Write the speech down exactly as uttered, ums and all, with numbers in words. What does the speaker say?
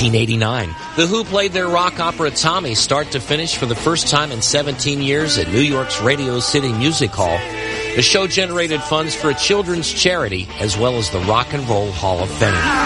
nineteen eighty-nine. The Who played their rock opera Tommy start to finish for the first time in seventeen years at New York's Radio City Music Hall. The show generated funds for a children's charity as well as the Rock and Roll Hall of Fame.